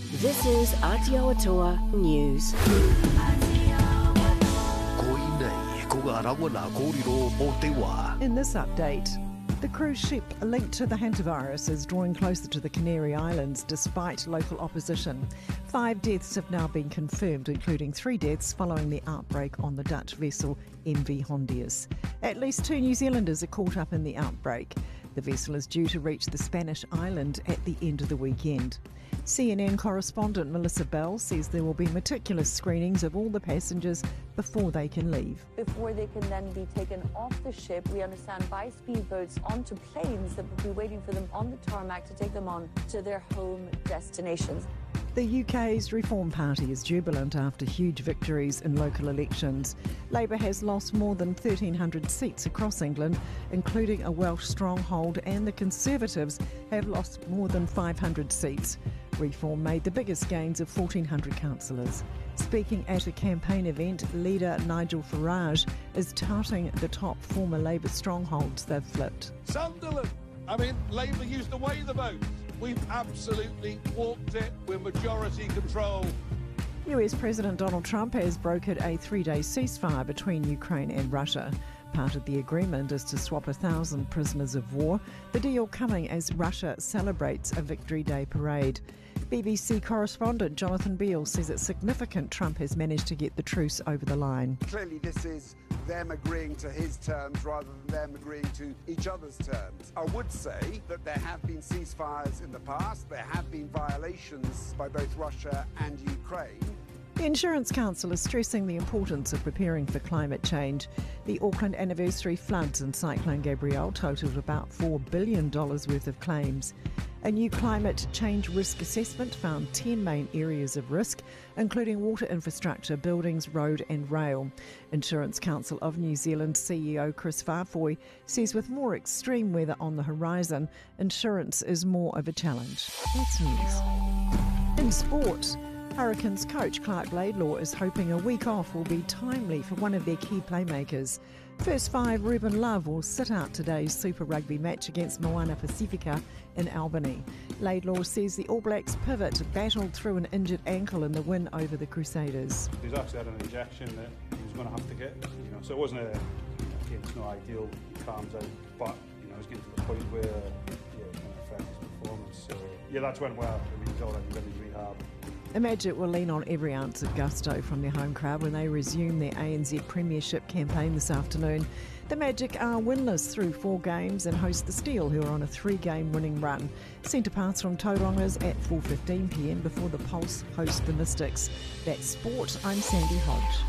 This is Aotearoa News. In this update, the cruise ship linked to the hantavirus is drawing closer to the Canary Islands despite local opposition. 5 deaths have now been confirmed, including 3 deaths following the outbreak on the Dutch vessel MV Hondius. At least 2 New Zealanders are caught up in the outbreak. The vessel is due to reach the Spanish island at the end of the weekend. CNN correspondent Melissa Bell says there will be meticulous screenings of all the passengers before they can leave. Before they can then be taken off the ship, we understand by speedboats onto planes that will be waiting for them on the tarmac to take them on to their home destinations. The UK's Reform Party is jubilant after huge victories in local elections. Labour has lost more than 1,300 seats across England, including a Welsh stronghold, and the Conservatives have lost more than 500 seats. Reform made the biggest gains of 1,400 councillors. Speaking at a campaign event, leader Nigel Farage is touting the top former Labour strongholds they've flipped. Sunderland. Labour used to weigh the votes. We've absolutely walked it with majority control. US President Donald Trump has brokered a 3-day ceasefire between Ukraine and Russia. Part of the agreement is to swap 1,000 prisoners of war, the deal coming as Russia celebrates a Victory Day parade. BBC correspondent Jonathan Beale says it's significant Trump has managed to get the truce over the line. Clearly this is them agreeing to his terms rather than them agreeing to each other's terms. I would say that there have been ceasefires in the past, there have been violations by both Russia and Ukraine. The Insurance Council is stressing the importance of preparing for climate change. The Auckland anniversary floods and Cyclone Gabrielle totalled about $4 billion worth of claims. A new climate change risk assessment found 10 main areas of risk, including water infrastructure, buildings, road and rail. Insurance Council of New Zealand CEO Chris Farfoy says with more extreme weather on the horizon, insurance is more of a challenge. That's news. In sport, Hurricanes coach Clark Laidlaw is hoping a week off will be timely for one of their key playmakers. First 5 Ruben Love will sit out today's Super Rugby match against Moana Pacifica in Albany. Laidlaw says the All Blacks pivot battled through an injured ankle in the win over the Crusaders. He's actually had an injection that he was going to have to get, so it wasn't it's not ideal, he calms out, but it's getting to the point where it's going to affect his performance. So that's went well. He's already been in rehab. The Magic will lean on every ounce of gusto from their home crowd when they resume their ANZ Premiership campaign this afternoon. The Magic are winless through 4 games and host the Steel, who are on a 3-game winning run. Centre pass from Taurongas at 4:15 p.m. before the Pulse host the Mystics. That's sport. I'm Sandy Hodge.